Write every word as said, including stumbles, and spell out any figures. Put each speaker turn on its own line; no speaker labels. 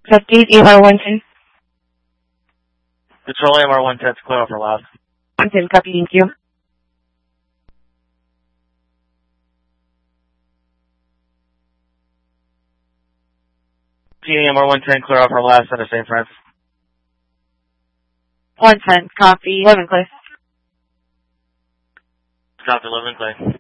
fifty, A R one ten.
Control A M R one ten, clear over loud.
one ten, copy, thank you.
A M R one ten, clear over loud, Center Saint Francis.
one ten, copy, eleven, clear.
Copy, eleven, clear.